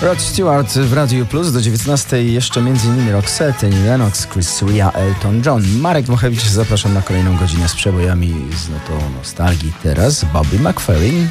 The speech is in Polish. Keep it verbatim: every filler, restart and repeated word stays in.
Rod Stewart w Radiu Plus do dziewiętnastej, jeszcze m.in. Roxette, Annie Lennox, Chris Ria, Elton John. Marek Dmochewicz, zapraszam na kolejną godzinę z przebojami z no to nostalgii. Teraz Bobby McFerrin.